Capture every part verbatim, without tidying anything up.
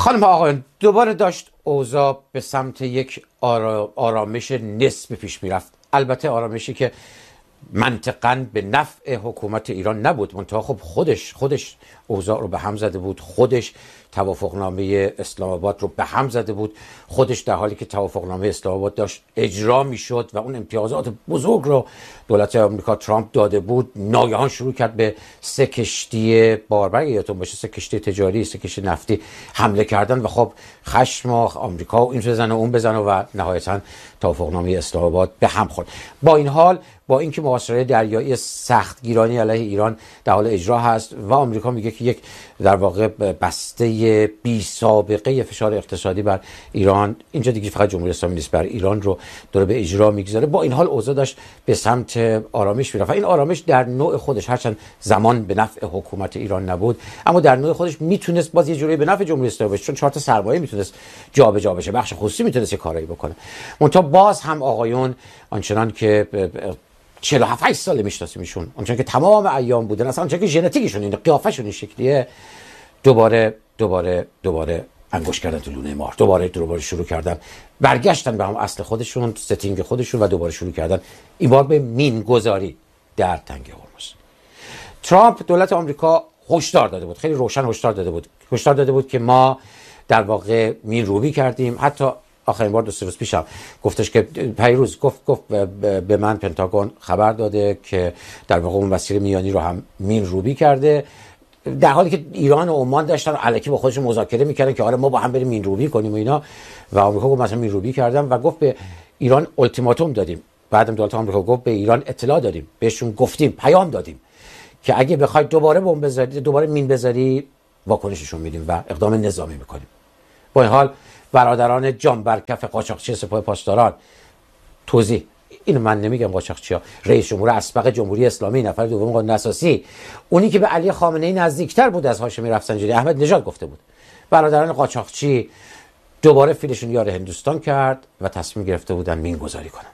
خانم آقایان، دوباره داشت اوضاع به سمت یک آرا... آرامش نسبی پیش میرفت. البته آرامشی که منطقاً به نفع حکومت ایران نبود، منتها خب خودش خودش اوضاع رو به هم زده بود، خودش توافقنامه اسلام آباد رو به هم زده بود، خودش در حالی که توافقنامه اسلام آباد داشت اجرا میشد و اون امتیازات بزرگ رو دولت آمریکا ترامپ داده بود، ناگهان شروع کرد به سه کشتی باربر، یادتون باشه سه کشتی تجاری، سه کشتی نفتی حمله کردن و خب خشم آمریکا و این بزنه اون بزنه و نهایتاً توافقنامه اسلام آباد به هم خورد. با این حال، با اینکه محاصره دریایی سختگیرانه علیه ایران در حال اجرا هست و آمریکا میگه که یک در واقع بسته بی سابقه فشار اقتصادی بر ایران، اینجا دیگه فقط جمهوری اسلامی نیست، بر ایران رو داره به اجرا میگذاره، با این حال اوضاع داشت به سمت آرامش میرفت. این آرامش در نوع خودش هرچند زمان به نفع حکومت ایران نبود، اما در نوع خودش میتونست باز یه جوری به نفع جمهوری اسلامی باشه، چون چهار تا سرمایه میتونست جابجا بشه، بخش خصوصی میتونست یه کارایی بکنه. منتها باز هم آقایون آنچنان که چهل و هفت سال میشناسیمشون، آنچنان که تمام ایام بودن، اصلا آنچنان که ژنتیکشون اینه، قیافشون این شکلیه، دوباره دوباره دوباره انگشت کردن تو لونه مار، دوباره دوباره شروع کردن برگشتن به هم اصل خودشون، ستینگ خودشون و دوباره شروع کردن این بار به مینگذاری در تنگه هرمز. ترامپ دولت آمریکا هشدار داده بود، خیلی روشن هشدار داده بود هشدار داده بود که ما در واقع مین روبی کردیم. حتی آخرین بار دو سه روز پیشم گفتش که پیروز گفت گفت به من پنتاگون خبر داده که در واقع اون مسیر میانی رو هم مین روبی کرده، در حالی که ایران و عمان داشتن الکی با خودشون مذاکره میکردن که آره ما با هم بریم مین روبی کنیم و اینا، و آمریکا گفت مثلا مین روبی کردن و گفت به ایران التیماتوم دادیم. بعدم دولت آمریکا گفت به ایران اطلاع دادیم، بهشون گفتیم، پیام دادیم که اگه بخواید دوباره بمب بذاری، دوباره مین بذاری، واکنششون میدیم و اقدام نظامی میکنیم. با این حال برادران جان برکف قاچاقچی سپاه پاسداران، توضیح اینو من نمیگم قاچاقچیا، رئیس جمهور اسبق جمهوری اسلامی، نفر دوم قانون اساسی، اونی که به علی خامنه ای نزدیکتر بود از هاشمی رفسنجانی، احمد نژاد گفته بود برادران قاچاقچی دوباره فیلشون یار هندوستان کرد و تصمیم گرفته بودن مین گذاری کنن.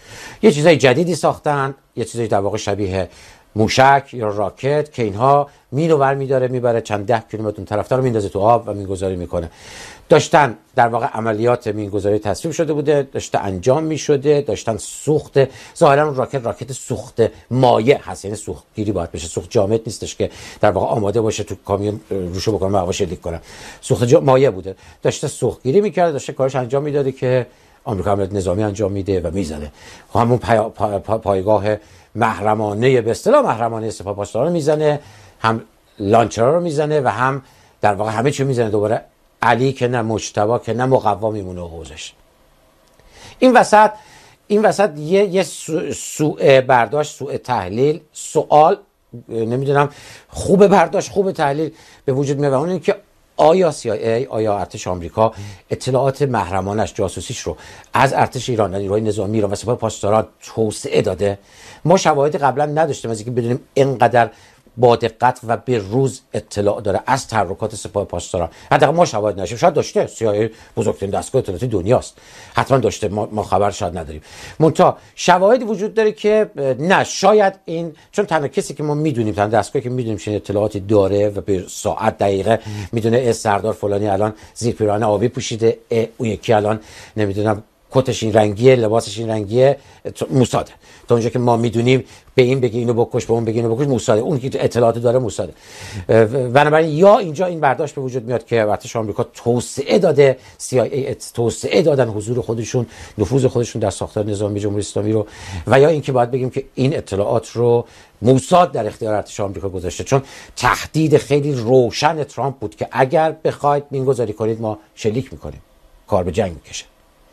یه چیزای جدیدی ساختن، یه چیزای در واقع شبیه موشک یا راکت که اینها مینو برمی‌داره میبره چند ده کیلومتر اون طرف‌تر رو میندازه تو آب و مینگذاری میکنه. داشتن در واقع عملیات مینگذاری تصویب شده بوده، داشته انجام میشده، داشتن سوخت، ظاهرا اون راکت راکت سوخت مایع هست، یعنی سوختگیری باید بشه، سوخت جامد نیستش که در واقع آماده باشه تو کامیون روشو بکنه و هوا شلیک کنه، سوخت مایع بوده، داشته سوختگیری میکرده، داشته کارش انجام میداده که آمریکا عملیات نظامی انجام میده و میزنه. همون پا... پا... پا... پایگاه محرمانه، به اصطلاح محرمانه سپاه پاسداران رو میزنه، هم لانچرها رو میزنه و هم در واقع همه چی میزنه. دوباره علی که نه مجتبی که نه مقوا میمونه حوزش. این وسط این وسط یه یه سوء برداشت، سوء تحلیل، سوال نمیدونم خوب برداشت خوب تحلیل به وجود میاد، اون اینه که آیا سی آی ای، آیا ارتش آمریکا اطلاعات محرمانش، جاسوسیش رو از ارتش ایران، نیروهای نظامی ایران و سپاه پاسداران توسعه داده؟ ما شواهدی قبلا نداشتیم از اینکه بدونیم اینقدر با دقت و به روز اطلاع داره از تحرکات سپاه پاسداران. حداقل ما شواهد نداشتیم، شاید داشته، سی آی ای بزرگترین دستگاه اطلاعاتی دنیاست، حتما داشته، ما, ما خبر شاید نداریم. منتها شواهدی وجود داره که نه، شاید این، چون تنها کسی که ما میدونیم، تنها دستگاهی که میدونیم چه اطلاعاتی داره و به ساعت دقیقه میدونه ای سردار فلانی الان زیر پیراهن آبی پوشیده، اون یکی الان نمیدونم کتش این رنگیه، لباسش این رنگیه، موساده. تا اونجا که ما میدونیم به این بگی اینو بکش، به اون بگی اینو بکش، موساده. اون که اطلاعات داره موساده. بنابراین یا اینجا این برداشت به وجود میاد که ارتش آمریکا توسعه داده، سی آی ای توسعه دادن حضور خودشون، نفوذ خودشون در ساختار نظامی جمهوری اسلامی رو، و یا اینکه باید بگیم که این اطلاعات رو موساد در اختیار ارتش آمریکا گذاشته، چون تهدید خیلی روشن ترامپ بود که اگر بخواید مینگذاری کنید ما شلیک میکنیم، کار به جنگ میکشه.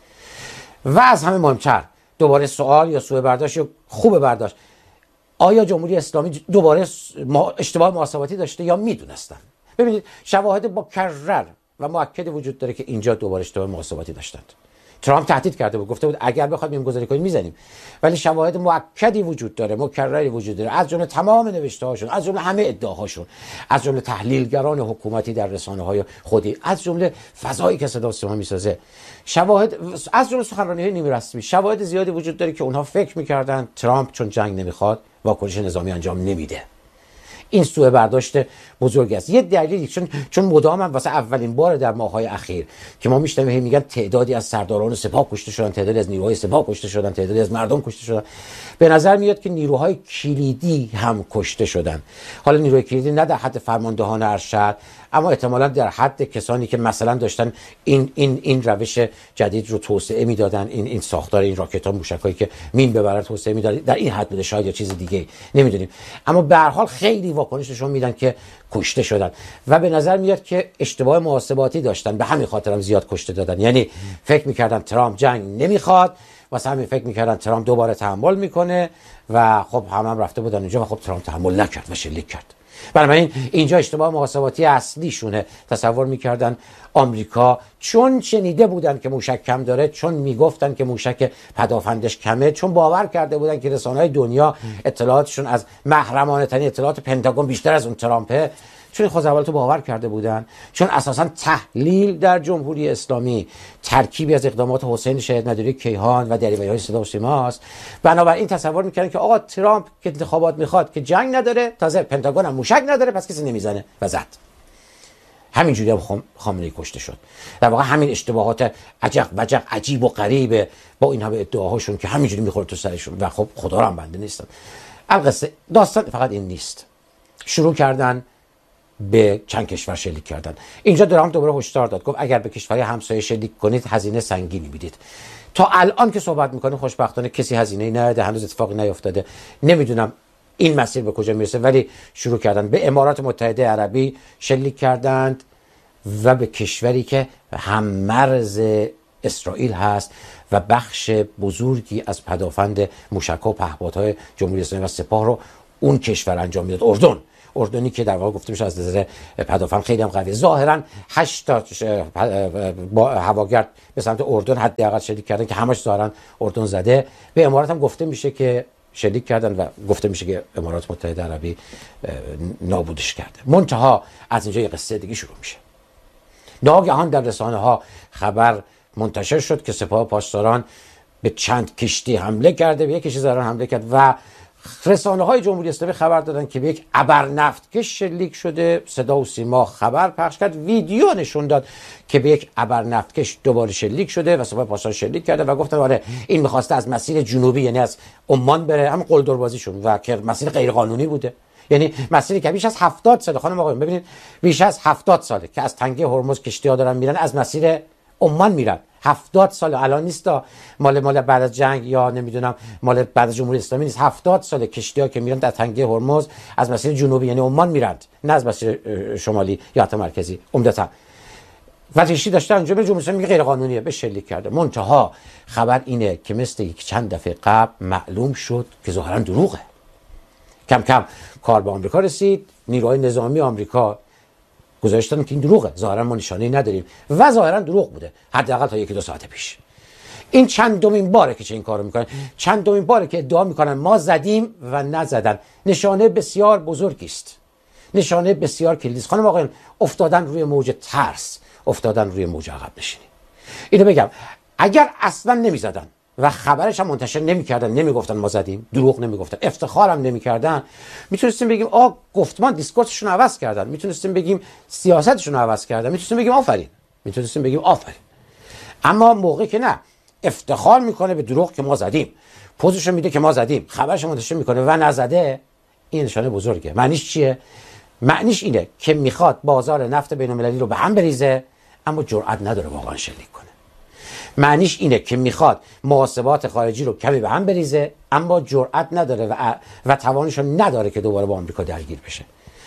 و از همه مهمتر دوباره سوال یا سوء برداشت یا خوب برداشت، آیا جمهوری اسلامی دوباره اشتباه محاسباتی داشته یا میدونستن؟ ببینید شواهد مکرر و مؤکد وجود داره که اینجا دوباره اشتباه محاسباتی داشتند. ترامپ تهدید کرده بود، گفته بود اگر بخواد میمگذاری کنید میزنیم، ولی شواهد مؤکدی وجود داره، مکرری وجود داره، از جمله تمام نوشته‌هاشون، از جمله همه ادعاهاشون، از جمله تحلیلگران حکومتی در رسانه‌های خودی، از جمله فضایی که صدا و سیما میسازه، شواهد از جمله سخنرانی‌های نیمه رسمی، شواهد زیادی وجود داره که اونها فکر می‌کردن ترامپ چون جنگ نمیخواد واکنش نظامی انجام نمیده. این سوء برداشت بزرگ است. یه دلیلی چون چون مدام هم واسه اولین بار در ماه‌های اخیر که ما میشنویم میگن تعدادی از سرداران سپاه کشته شدن، تعدادی از نیروهای سپاه کشته شدن، تعدادی از مردم کشته شدن، به نظر میاد که نیروهای کلیدی هم کشته شدن. حالا نیروهای کلیدی نه در حد فرماندهان ارشد، اما احتمالاً در حد کسانی که مثلا داشتن این این این روش جدید رو توسعه میدادن، این این ساختار این راکت‌ها موشکایی که مین ببرن توسعه میدادن، در این حد بوده، شاید یا چیز دیگه نمیدونیم. اما به هر حال خیلی واکنش نشون میدن که کشته شدن و به نظر میاد که اشتباه محاسباتی داشتن، به همین خاطر هم زیاد کشته دادن. یعنی فکر میکردن ترامپ جنگ نمیخواد، واسه همین فکر میکردن ترامپ دوباره تحمل میکنه و خب هم هم رفته بودن اونجا و خب ترامپ تحمل نکرد و شلیک کرد. بنابراین اینجا اشتباه محاسباتی اصلیشونه. تصور میکردن آمریکا چون شنیده بودن که موشک کم داره، چون میگفتن که موشک پدافندش کمه، چون باور کرده بودن که رسانه‌های دنیا اطلاعاتشون از محرمانه ترین اطلاعات پنتاگون بیشتر از اون ترامپه، چون خود اول تو باور کرده بودن، چون اساساً تحلیل در جمهوری اسلامی ترکیبی از اقدامات حسین شهید نداری کیهان و دریوری‌های صدا و سیما است. بنابراین تصور میکردن که آقا ترامپ که انتخابات میخواد که جنگ نداره، تازه پنتاگون هم موشک نداره، پس کسی نمیزنه و زد. همینجوری هم خامنه‌ای کشته شد. در واقع همین اشتباهات عجق وجق عجیب و غریب با این همه ادعاهاشون که همینجوری میخوره تو سرشون و خب خدا رو هم بنده نیستن. القصه داستان فقط این نیست. شروع کردن به چند کشور شلیک کردن. اینجا ترامپ دوباره هشدار داد، گفت اگر به کشورهای همسایه شلیک کنید هزینه سنگینی میدید. تا الان که صحبت میکنیم خوشبختانه کسی هزینه‌ای نداده، هنوز اتفاقی نیفتاده. نمیدونم این مسیر به کجا میرسه، ولی شروع کردن به امارات متحده عربی شلیک کردند و به کشوری که هم مرز اسرائیل هست و بخش بزرگی از پدافند موشک‌ها و پهپادهای جمهوری اسلامی و سپاه رو اون کشور انجام میداد. اردن اردنی که در واقع گفته میشه از نظر پدافند خیلی هم قویه. ظاهرا هشت تا با هواگرد به سمت اردن حداقل شلیک کردن که همش ظاهرا اردن زده. به امارات هم گفته میشه که شلیک کردن و گفته میشه که امارات متحده عربی نابودش کرده. منتها از اینجا یه قصه دیگه شروع میشه. ناگهان در رسانه ها خبر منتشر شد که سپاه پاسداران به چند کشتی حمله کرده، به یک کشتی زران حمله کرد و رسانه های جمهوری اسلامی خبر دادن که به یک ابرنفتکش شلیک شده. صدا و سیما خبر پخش کرد، ویدیو نشون داد که به یک ابرنفتکش دوباره شلیک شده و سپاه پاسداران شلیک کرده و گفتن آره این می‌خواسته از مسیر جنوبی یعنی از عمان بره، هم قلدر بازیشون و که مسیر غیر قانونی بوده. یعنی مسیری که بیش از هفتاد سال خانم آقایون ببینید بیش از هفتاد ساله که از تنگه هرمز کشتی‌ها دارن میرن، از مسیر عمان میرن. هفتاد سال الان نیستا، مال مال بعد از جنگ یا نمیدونم مال بعد از جمهوری اسلامی نیست. هفتاد سال کشتی‌ها که میرن در تنگه هرمز از مسیر جنوبی یعنی عمان میرند، نه از مسیر شمالی یا حتی مرکزی عمدتا. و کشتی داشته اونجا به جمهوری اسلامی میگه غیر قانونیه، به شلیک کرده. منتها خبر اینه که مثل یک چند دفعه قبل معلوم شد که ظاهرا دروغه. کم کم کار به آمریکا رسید، نیروهای نظامی آمریکا گزارش دادن که این دروغه، ظاهرا ما نشانه‌ای نداریم و ظاهرا دروغ بوده، حداقل تا یکی دو ساعت پیش. این چندمین باره که چه این کارو میکنن، چندمین باره که ادعا میکنن ما زدیم و نزدن. نشانه بسیار بزرگی است، نشانه بسیار کلیدی است. خانم آقایان، افتادن روی موج ترس، افتادن روی موج عقب نشینی. اینو بگم اگر اصلا نمیزدن و خبرش هم منتشر نمی‌کردن، نمیگفتن ما زدیم، دروغ نمیگفتن، افتخارم نمی‌کردن، میتونستیم بگیم آ گفتمان دیسکورسشون عوض کردن، میتونستیم بگیم سیاستشون عوض کردن، میتونستیم بگیم آفرین، میتونستیم بگیم آفرین. اما موقعی که نه، افتخار میکنه به دروغ که ما زدیم، پوزشو میده که ما زدیم، خبرش منتشر میکنه و نزده، این نشانه بزرگه. معنیش چیه؟ معنیش اینه که میخواد بازار نفت بین‌المللی رو به هم بریزه اما جرئت نداره واقعا شلیک کنه. معنیش اینه که میخواد محاسبات خارجی رو کمی به هم بریزه اما جرئت نداره و و توانش نداره که دوباره با آمریکا درگیر بشه.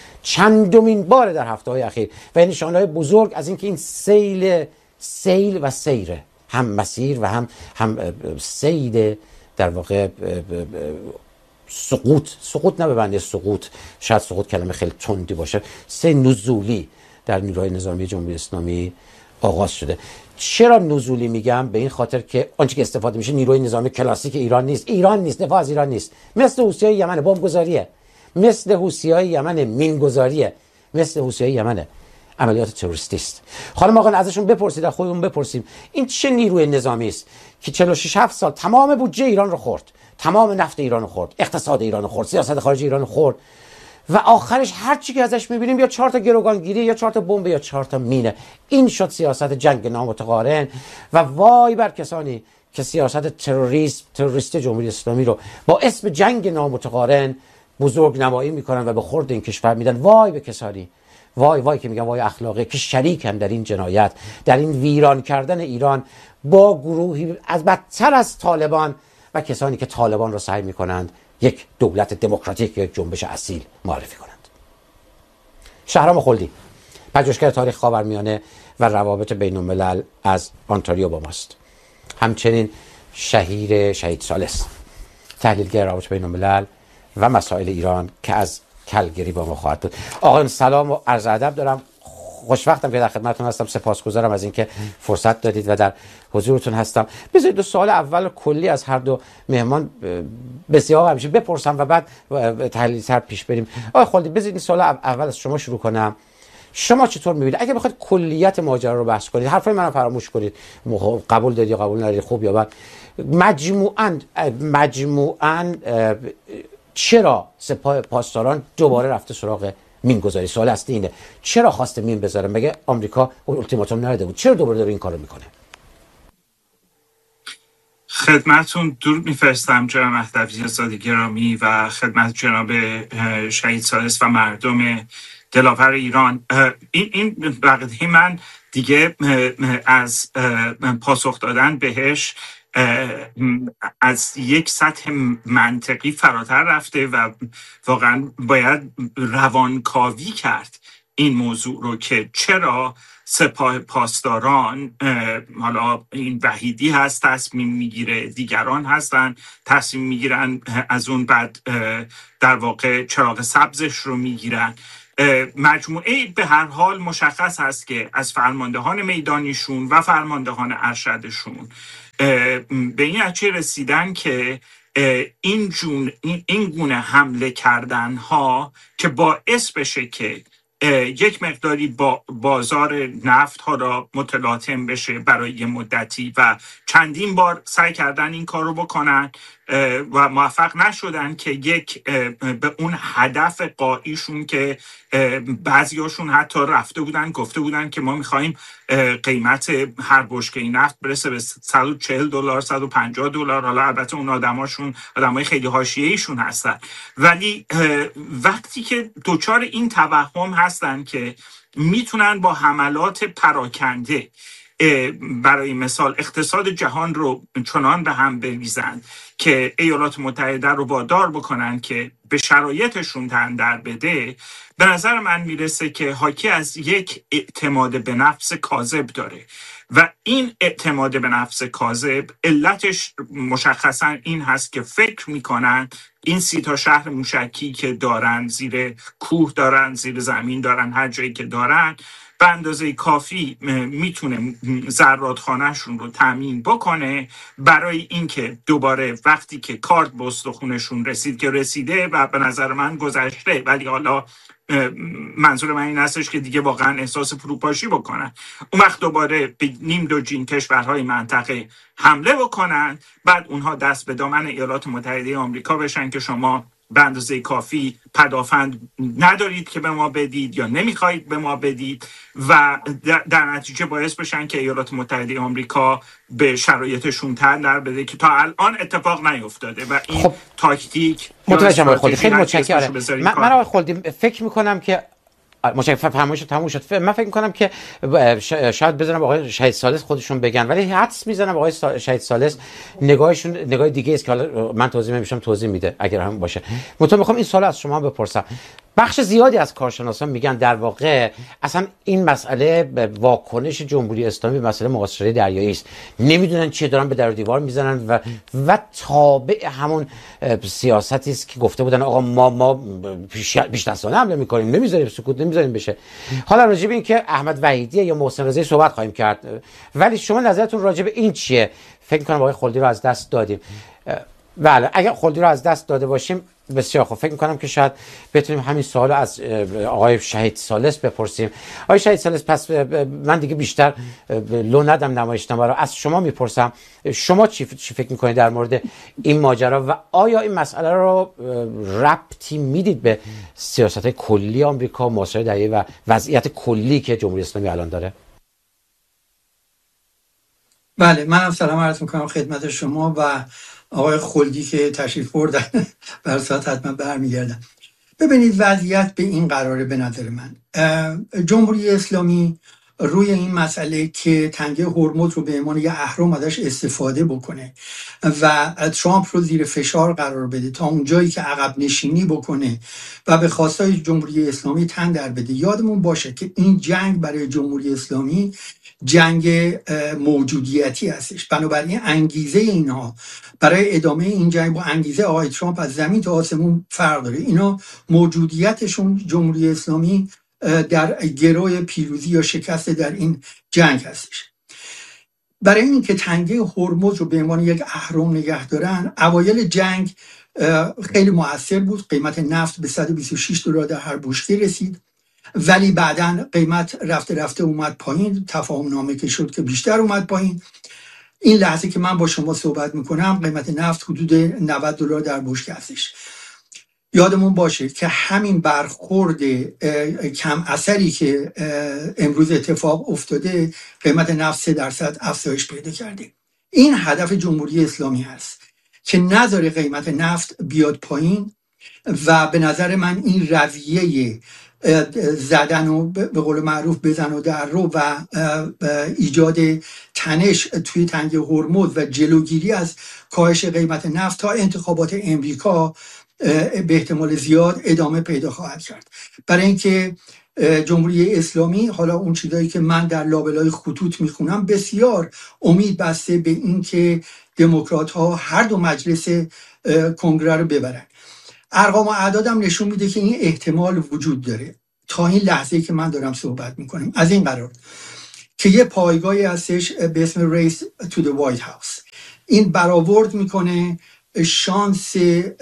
چندمین بار در هفته‌های اخیر و این نشانه‌های بزرگ از اینکه این سیل سیل و سیره، هم مسیر و هم هم سیل در واقع سقوط سقوط نه به معنی سقوط، شاید سقوط کلمه خیلی تندی باشه، سیل نزولی در نیروهای نظامی جمهوری اسلامی آغاز شده. چرا نزولی میگم؟ به این خاطر که آنچه که استفاده میشه نیروی نظامی کلاسیک ایران نیست. ایران نیست، دفاع از ایران نیست. مثل حوثیای یمن بمبگذاریه، مثل حوثیای یمن مینگذاریه، مثل حوثیای یمن عملیات تروریستی است. خانم آقا ازشون بپرسید، از خودمون بپرسیم این چه نیروی نظامی است که چهل و شش هفت سال تمام بودجه ایران رو خورد، تمام نفت ایران رو خورد، اقتصاد ایران رو خورد، سیاست خارجی ایران رو خورد و آخرش هر چی که ازش میبینیم یا چهار تا گروگانگیری یا چهار تا بمب یا چهار تا مینه. این شد سیاست جنگ نامتقارن و وای بر کسانی که سیاست تروریسم تروریستی جمهوری اسلامی رو با اسم جنگ نامتقارن بزرگ نمایی میکنن و به خورد این کشور میدن. وای به کسانی، وای وای که میگم وای اخلاقی که شریکن در این جنایت، در این ویران کردن ایران با گروهی از بدتر از طالبان و کسانی که طالبان رو سعی میکنند یک دولت دموکراتیک، یک جنبش اصیل معرفی کنند. شهرام خلدی، پژوهشگر تاریخ خاورمیانه و روابط بین الملل از آنتاریو با ماست. همچنین شهیر شهید ثالث، تحلیلگر روابط بین الملل و مسائل ایران که از کلگری با ما خواهد بود. آقایان سلام و عرض ادب دارم. خوشوقتم که در خدمتتون هستم. سپاسگزارم از اینکه فرصت دادید و در حضورتون هستم. بذارید دو سوال اول کلی از هر دو مهمان بسیار همیشه بپرسم و بعد تحلیل تر پیش بریم. آقای خلدی، بذارید این سوال اول از شما شروع کنم. شما چطور می‌بینید اگه بخواید کلیت ماجرا رو بحث کنید، حرفای منو فراموش کنید، قبول دارید یا قبول ندارید، خوب یا بد، مجموعاً مجموعاً چرا سپاه پاسداران دوباره رفته سراغ مین گذاری؟ سوال اصلی اینه، چرا خواسته مین بذاره؟ مگه آمریکا التیماتوم نداده بود؟ چرا دوباره داره این کارو میکنه؟ خدمتون درود میفرستم جناب مهدوی زاده گرامی و خدمت جناب شهید ثالث و مردم دلاور ایران. این این بقیه من دیگه از پاسخ دادن بهش از یک سطح منطقی فراتر رفته و واقعا باید روانکاوی کرد این موضوع رو که چرا سپاه پاسداران، حالا این وحیدی هست تصمیم میگیره، دیگران هستن تصمیم میگیرن، از اون بعد در واقع چراغ سبزش رو میگیرن. مجموعه به هر حال مشخص هست که از فرماندهان میدانیشون و فرماندهان ارشدشون به این نتیجه رسیدن که این جون این گونه حمله کردن ها که باعث بشه که یک مقداری با بازار نفت ها را متلاطم بشه برای یه مدتی و چندین بار سعی کردن این کار رو بکنن و موفق نشدن که یک به اون هدف قایشون که بعضیاشون حتی رفته بودن گفته بودن که ما میخواییم قیمت هر بشکه نفت برسه به صد و چهل دلار، صد و پنجاه دلار. حالا البته اون آدماشون آدمای خیلی حاشیه‌ایشون هستن، ولی وقتی که دوچار این توهم هستن که میتونن با حملات پراکنده برای مثال اقتصاد جهان رو چنان به هم بریزند که ایالات متحده رو وادار بکنن که به شرایطشون تن در بده، به نظر من میرسه که حاکی از یک اعتماد به نفس کاذب داره و این اعتماد به نفس کاذب علتش مشخصا این هست که فکر میکنن این سی تا شهر موشکی که دارن، زیر کوه دارن، زیر زمین دارن، هر جایی که دارن، به اندازه کافی میتونه زرادخانه‌شون رو تامین بکنه برای اینکه دوباره وقتی که کارت به استخونشون رسید که رسیده و به نظر من گذشته، ولی حالا منظور من این هستش که دیگه واقعا احساس فروپاشی بکنن، اون وقت دوباره به نیم دو جین کشورهای منطقه حمله بکنن، بعد اونها دست به دامن ایالات متحده آمریکا بشن که شما به اندازه کافی پدافند ندارید که به ما بدید یا نمیخواهید به ما بدید و در نتیجه باعث بشن که ایالات متحده آمریکا به شرایطشون تن در بده که تا الان اتفاق نیفتاده و این خب تاکتیک متوجهم آقای خلدی، خیلی متشکرم. من من آقای خلدی فکر میکنم که مشکل فرمایش تموم شد. من فکر میکنم که شاید بذارم آقای شهید ثالث خودشون بگن، ولی حدس میزنم آقای شهید ثالث نگاهشون نگاه دیگه است که حالا من توضیح نمیشم، توضیح میده اگر هم باشه. منتها میخوام این سوال از شما بپرسم. بخش زیادی از کارشناسان میگن در واقع اصلا این مسئله واکنش جمهوری اسلامی به مسئله محاصره دریایی است، نمیدونن چیه، دارن به در و دیوار میزنن و و تابع همون سیاستی است که گفته بودن آقا ما ما پیش پیش دستانه حمله میکنیم، نمیذاریم سکوت نمیذاریم بشه. حالا راجع به این که احمد وحیدی یا محسن رضایی صحبت خواهیم کرد، ولی شما نظرتون راجع به این چیه؟ فکر میکنم آقای خلدی رو از دست دادیم. بله، اگر خلدی رو از دست داده باشیم بسیار خوب. فکر میکنم که شاید بتونیم همین سوال از آقای شهید ثالث بپرسیم. آقای شهید ثالث، پس من دیگه بیشتر لو ندم نمایشنامه رو، از شما میپرسم شما چی چی فکر میکنید در مورد این ماجرا و آیا این مسئله رو ربطی میدید به سیاست کلی آمریکا معاصر دهه و وضعیت کلی که جمهوری اسلامی الان داره؟ بله، من هم سلام عرض میکنم خدمت شما و آقای خلدی که تشریف بردن. برسات حتما برمیگردن. ببینید وضعیت به این قراره. به نظر من جمهوری اسلامی روی این مسئله که تنگه هرمز رو به عنوان یه اهرم ازش استفاده بکنه و ترامپ رو زیر فشار قرار بده تا اون جایی که عقب نشینی بکنه و به خواستای جمهوری اسلامی تن در بده. یادمون باشه که این جنگ برای جمهوری اسلامی جنگ موجودیتی هستش. بنابراین انگیزه اینها برای ادامه این جنگ با انگیزه آقای ترامپ از زمین تا آسمون فرق داره. اینا موجودیتشون جمهوری اسلامی در گروه پیروزی یا شکست در این جنگ هستش. برای اینکه تنگه هرمز رو به عنوان یک اهرم نگه دارن، اوایل جنگ خیلی مؤثر بود. قیمت نفت به صد و بیست و شش دلار در هر بشکه رسید، ولی بعداً قیمت رفته رفته اومد پایین. تفاهم نامه که شد که بیشتر اومد پایین. این لحظه که من با شما صحبت میکنم قیمت نفت حدود نود دلار در بشکه هستش. یادمون باشه که همین برخورد کم اثری که امروز اتفاق افتاده قیمت نفت سه درصد افزایش پیدا کرده. این هدف جمهوری اسلامی هست که نذاره قیمت نفت بیاد پایین و به نظر من این رویه زدن و به قول معروف بزن و در رو و ایجاد تنش توی تنگه هرمز و جلوگیری از کاهش قیمت نفت تا انتخابات امریکا به احتمال زیاد ادامه پیدا خواهد کرد. برای اینکه جمهوری اسلامی، حالا اون چیزایی که من در لابلای خطوط میخونم، بسیار امید بسته به اینکه دموکرات ها هر دو مجلس کنگره رو ببرن. ارقام و اعدادم نشون میده که این احتمال وجود داره. تا این لحظه که من دارم صحبت میکنم از این قرار که یه پایگاهی هستش به اسم ریس تو دی وایت هاوس. این برآورد میکنه شانس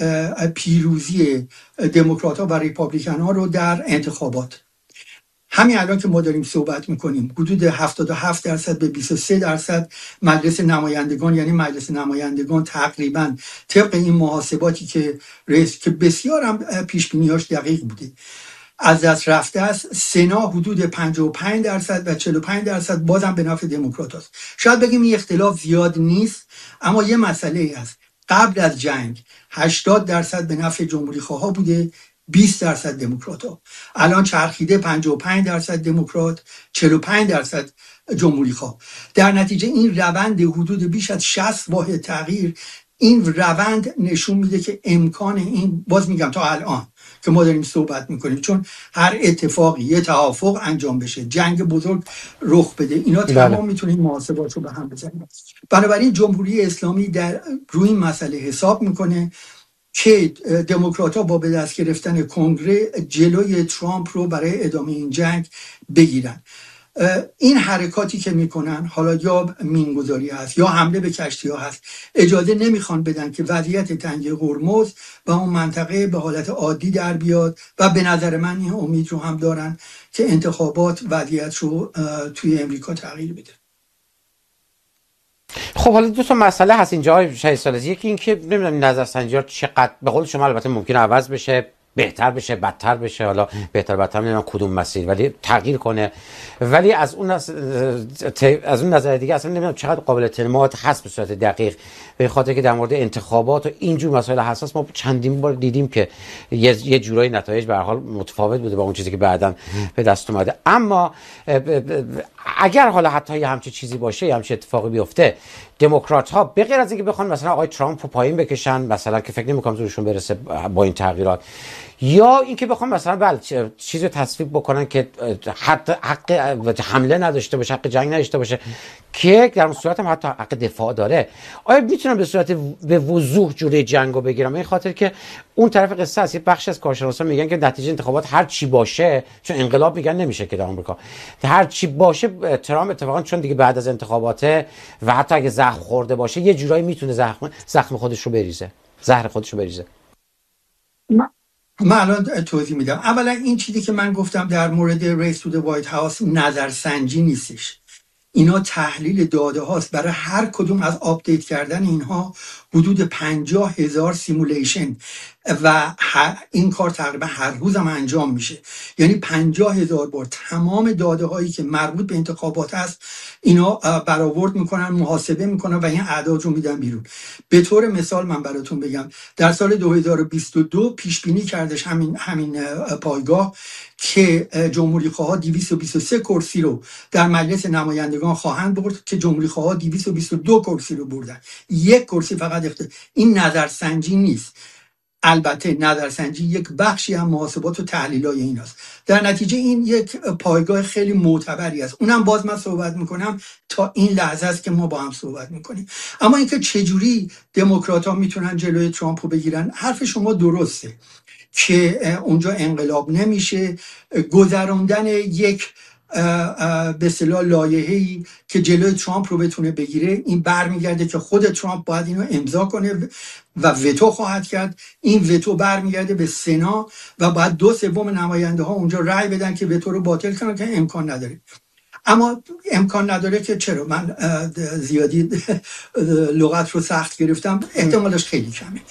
پیروزی دموکرات ها و ریپابلیکن ها رو در انتخابات. همین الان که ما داریم صحبت میکنیم حدود هفتاد و هفت درصد به بیست و سه درصد مجلس نمایندگان، یعنی مجلس نمایندگان تقریبا طبق این محاسباتی که رئیس که بسیار هم پیش بینیاش دقیق بوده از دست رفته است. سنا حدود پنجاه و پنج درصد و چهل و پنج درصد بازم به نفع دموکرات است. شاید بگیم این اختلاف زیاد نیست، اما یه مسئله هست. قبل از جنگ هشتاد درصد به نفع جمهوری خواه بوده، بیست درصد دموکرات ها. الان چرخیده پنجاه و پنج درصد دموکرات، چهل و پنج درصد جمهوری خواه. در نتیجه این روند حدود بیش از شصت واحد تغییر، این روند نشون میده که امکان این، باز میگم تا الان که ما داریم صحبت میکنیم، چون هر اتفاقی یه توافق انجام بشه، جنگ بزرگ رخ بده، اینا تمام میتونیم محاسبات رو به هم بزنیم. بنابراین جمهوری اسلامی در روی این مسئله حساب میکنه که دموکرات‌ها با به دست گرفتن کنگره جلوی ترامپ رو برای ادامه این جنگ بگیرن. این حرکاتی که میکنن، حالا یا مینگذاری هست یا حمله به کشتی ها هست، اجازه نمیخوان بدن که وضعیت تنگه هرمز و اون منطقه به حالت عادی در بیاد و به نظر من این امید رو هم دارن که انتخابات وضعیت رو توی امریکا تغییر بده. خب حالا دو تا مسئله هست اینجا آقای شهید ثالث. یکی این که نمیدونم نظرسنجی‌ها چقدر به قول شما البته ممکنه عوض بشه، بهتر بشه، بدتر بشه، حالا بهتر بدتر نمیدونم کدوم مسیر، ولی تغییر کنه. ولی از اون از, از اون نظر دیگه اصلا نمیدونم چقدر قابل اعتماد هست به صورت دقیق، به خاطر که در مورد انتخابات و اینجور مسائل حساس ما چندین بار دیدیم که یه, یه جورایی نتایج به هر حال متفاوت بوده با اون چیزی که بعداً به دست اومده. اما اگر حالا حتی یه همچین چیزی باشه، یه همچین اتفاقی بیفته، دموکرات ها به غیر از اینکه بخوان مثلا آقای ترامپ رو پایین بکشن، مثلا که فکر نمی‌کنم زورشون برسه با این تغییرات، یا اینکه بخوام مثلا بله چیزی رو تصویب بکنن که حق حق حمله نداشته باشه، حق جنگ نداشته باشه، که در اون صورت هم حتی حق دفاع داره، آیا میتونم به صورت به وضوح جوری جنگو بگیرم؟ این خاطر که اون طرف قصه است، یه بخش از کارشناسا میگن که نتیجه انتخابات هر چی باشه، چون انقلاب میگن نمیشه که در آمریکا، هر چی باشه ترامپ اتفاقا چون دیگه بعد از انتخابات و حتی اگه زخم خورده باشه یه جورایی میتونه زخم زخم خودش رو بریزه، زهر خودش رو بریزه. من من الان توضیح میدم. اولا این چیزی که من گفتم در مورد ریس تو د وایت هاوس نظرسنجی نیستش، اینا تحلیل داده هاست. برای هر کدوم از آپدیت کردن اینها حدود پنجاه هزار سیمولیشن و این کار تقریبا هر روز هم انجام میشه. یعنی پنجاه هزار بار تمام داده هایی که مربوط به انتخابات هست اینا برآورد میکنن، محاسبه میکنن و این اعداد رو میدن بیرون. به طور مثال من براتون بگم در سال دو هزار و بیست و دو پیش بینی کردش همین همین پایگاه که جمهوری خواه دویست و بیست و سه کرسی رو در مجلس نمایندگان خواهند برد که جمهوری خواه دویست و بیست و دو کرسی رو بردن، یک کرسی فقط اختر. این نظرسنجی نیست. البته نظرسنجی یک بخشی هم محاسبات و تحلیلای این است. در نتیجه این یک پایگاه خیلی معتبری است. اونم باز من صحبت میکنم تا این لحظه است که ما با هم صحبت میکنیم. اما اینکه چجوری دموکرات ها میتونن جلوی ترامپ رو بگیرن، حرف شما درسته که اونجا انقلاب نمیشه. گذراندن یک به اصطلاح لایحه‌ای که جلوی ترامپ رو بتونه بگیره، این برمیگرده که خود ترامپ باید اینو امضا کنه و وتو خواهد کرد. این وتو برمیگرده به سنا و باید دو سوم نماینده ها اونجا رأی بدن که وتو رو باطل کنن، که امکان نداره. اما امکان نداره که چرا من زیادی لغت رو سخت گرفتم، احتمالش خیلی کمه.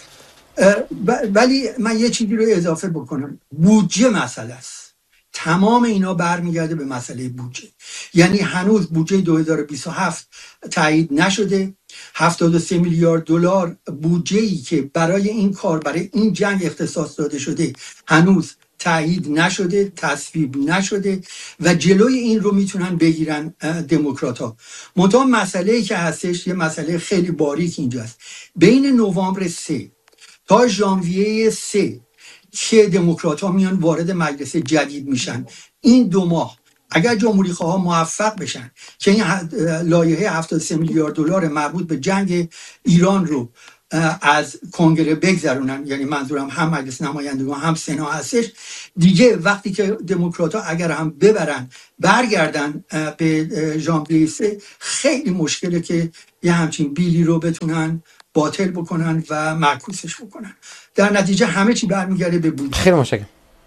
ولی من یه چیزی رو اضافه بکنم، بودجه مسئله است. تمام اینا برمیگرده به مسئله بودجه. یعنی هنوز بودجه دو هزار و بیست و هفت تایید نشده. هفتاد و سه میلیارد دلار بودجه‌ای که برای این کار، برای این جنگ اختصاص داده شده هنوز تایید نشده، تصویب نشده و جلوی این رو میتونن بگیرن دموکرات‌ها. منتها مسئله‌ای که هستش یه مسئله خیلی باریک اینجاست. بین نوامبر سه تا ژانویه سه که دموکرات ها میان وارد مجلس جدید میشن، این دو ماه اگر جمهوری خواه ها موفق بشن که این لایحه هفتاد و سه میلیارد دلار مربوط به جنگ ایران رو از کنگره بگذرونن، یعنی منظورم هم مجلس نمایندگان هم سنا هستش، دیگه وقتی که دموکرات ها اگر هم ببرن برگردن به ژانویه سه، خیلی مشکله که یه همچین بیلی رو بتونن باطل بکنن و معکوسش بکنن. در نتیجه همه چی برمیگرده به بودجه. خیلی متشکرم.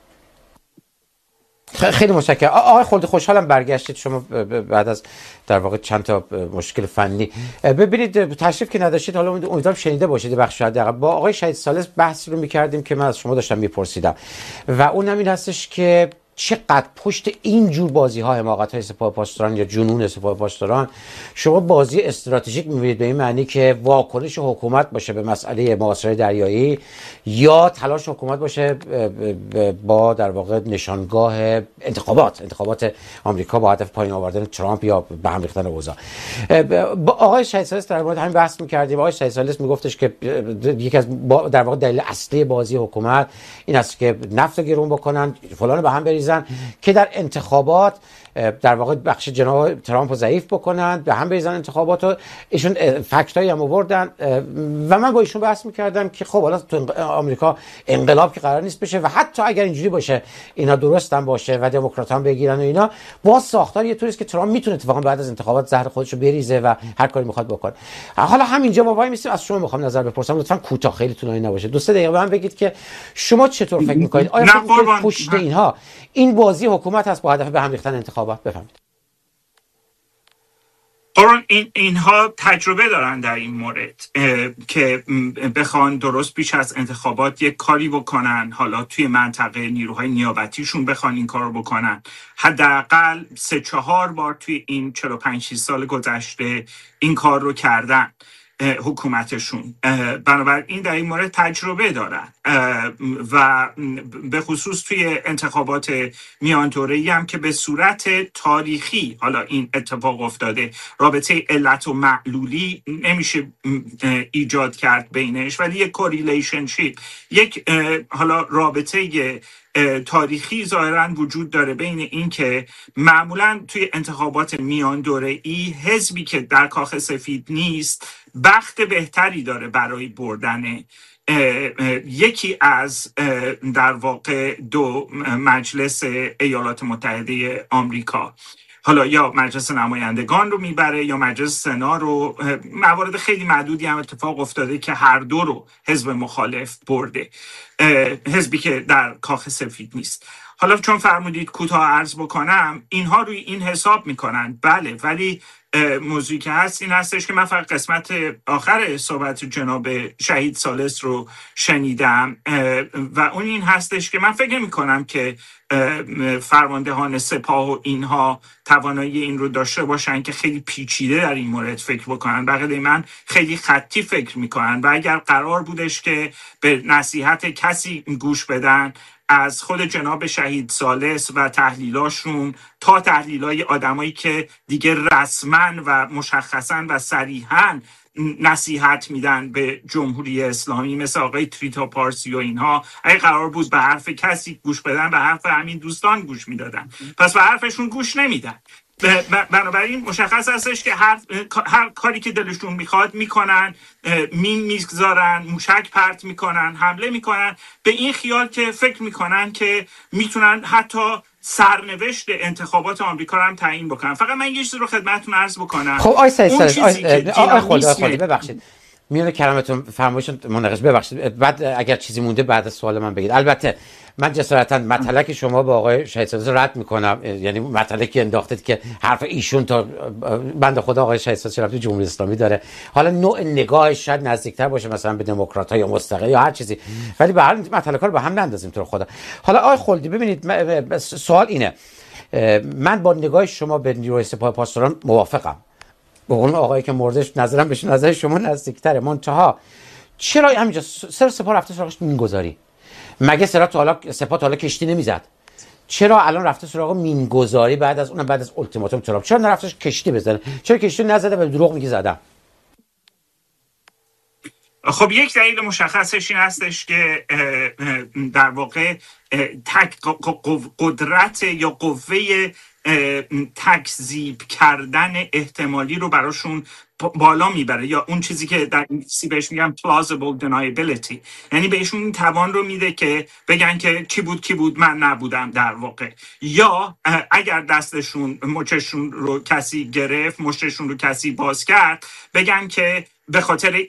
خیلی متشکرم. آقای خلدی، خوشحالم برگشتید شما بعد از در واقع چند تا مشکل فنی. ببینید تشریف که نداشتید، حالا امیدوارم شنیده باشید بخش حداقل با آقای شهید ثالث بحثی رو می‌کردیم که من از شما داشتم می‌پرسیدم و اون همین هستش که چقدر پشت این جور بازی ها، حماقت های سپاه پاسداران یا جنون سپاه پاسداران، شما بازی استراتژیک می‌بینید، به این معنی که واکنش حکومت باشه به مسئله محاصره دریایی یا تلاش حکومت باشه با در واقع نشانگاه انتخابات انتخابات آمریکا با هدف پایین آوردن ترامپ یا به هم ریختن اوضاع. با آقای شهید ثالث در مورد همین بحث می‌کردیم. آقای شهید ثالث میگفتش که یکی از در واقع دلیل اصلی بازی حکومت این است که نفت رو گرون بکنن، فلان به هم بریزن که در انتخابات در واقع بخش جناب ترامپ رو ضعیف بکنن، به هم بریزن انتخابات رو. ایشون فکتایی هم آوردن و من با ایشون بحث میکردم که خب حالا تو آمریکا انقلاب که قرار نیست بشه و حتی اگر اینجوری باشه اینا درست هم باشه و دموکرات هم بگیرن و اینا، باز ساختار یه طوریه که ترامپ میتونه اتفاقا بعد از انتخابات زهر خودش رو بریزه و هر کاری میخواد بکنه. حالا همینجا ما وای میستیم، از شما میخوام نظر بپرسم، لطفا کوتاه، خیلی طولانی نباشه، دو سه دقیقه به من بگید که شما چطور فکر میکنید؟ آیا فکر میکنید پشت اینها این بازی حکومت هست با هدف به هم ریختن انتخابات؟ بفهمید. قرآن این اینها تجربه دارن در این مورد که بخوان درست پیش از انتخابات یک کاری بکنن، حالا توی منطقه نیروهای نیابتیشون بخوان این کار رو بکنن. حداقل سه چهار بار توی این چهل و پنج شش سال گذشته این کار رو کردن حکومتشون. بنابراین در این مورد تجربه دارن و به خصوص توی انتخابات میان دوره‌ای هم که به صورت تاریخی حالا این اتفاق افتاده، رابطه علت و معلولی نمیشه ایجاد کرد بینش، ولی یک کوریلیشنشیپ، یک حالا رابطه تاریخی ظاهراً وجود داره بین این که معمولاً توی انتخابات میان دوره‌ای حزبی که در کاخ سفید نیست بخت بهتری داره برای بردن یکی از در واقع دو مجلس ایالات متحده آمریکا. حالا یا مجلس نمایندگان رو میبره یا مجلس سنا رو. موارد خیلی معدودی هم اتفاق افتاده که هر دو رو حزب مخالف برده، حزبی که در کاخ سفید نیست. حالا چون فرمودید کوتاه عرض بکنم، اینها روی این حساب میکنن، بله، ولی موضوعی که هست این هستش که من فقط قسمت آخر صحبت جناب شهید ثالث رو شنیدم و اون این هستش که من فکر میکنم که فرماندهان سپاه و اینها توانایی این رو داشته باشن که خیلی پیچیده در این مورد فکر بکنن. بقیه من خیلی خطی فکر میکنن و اگر قرار بودش که به نصیحت کسی گوش بدن، از خود جناب شهید ثالث و تحلیلاشون تا تحلیلای آدمایی که دیگه رسما و مشخصا و صریحا نصیحت میدن به جمهوری اسلامی مثل آقای تریتا پارسی و اینها، اگه قرار بود به حرف کسی گوش بدن، به حرف همین دوستان گوش میدادن، پس به حرفشون گوش نمیدن. بنابراین مشخص هستش که هر, هر کاری که دلشون میخواد میکنن، مین میگذارن، موشک پرت میکنن، حمله میکنن، به این خیال که فکر میکنن که میتونن حتی سرنوشت انتخابات آمریکا رو هم تعیین بکنن. فقط من یه چیزی رو خدمتتون عرض بکنم. خب آی سعید آی خود آی خود ببخشید میونه کلامتون فرمایشتون مناقشه، ببخشید بعد اگر چیزی مونده بعد از سوال من بگید. البته من جسارتا مطلقی شما با آقای شهید ثالث رد میکنم، یعنی مطلقی انداختید که حرف ایشون تا بنده خدا آقای شهید ثالث رفت جمهوری اسلامی داره، حالا نوع نگاهش شاید نزدیکتر باشه مثلا به دموکرات‌ها یا مستقل یا هر چیزی، ولی به هر مطلقا رو با هم نندازیم تو خدا. حالا آقای خلدی ببینید، سوال اینه، من با نگاه شما به نیروی سپاه پاسداران موافقم، به اون آقایی که مردش نظرم بهش نظر شما نزدیکتره، منتها چرا همینجا سر سپاه رفته سراغش مینگذاری؟ مگه سرا تا حالا سپاه تا حالا کشتی نمیزد؟ چرا الان رفته سراغ مینگذاری بعد از اونم بعد از التیماتوم ترامپ؟ چرا نرفتش کشتی بزنه؟ چرا کشتی نزده و دروغ میگه زدم؟ خب یک دلیل مشخصش این هستش که در واقع تک قدرت یا قوه تکذیب کردن احتمالی رو براشون بالا میبره، یا اون چیزی که در انگلیسی بهش میگن plausible deniability، یعنی بهشون این توان رو میده که بگن که کی بود کی بود من نبودم در واقع. یا اگر دستشون مچشون رو کسی گرفت، مشتشون رو کسی باز کرد، بگن که به خاطر